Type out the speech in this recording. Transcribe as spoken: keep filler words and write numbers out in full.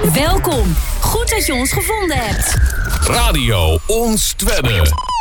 Welkom. Goed dat je ons gevonden hebt. Radio Ons Twedde.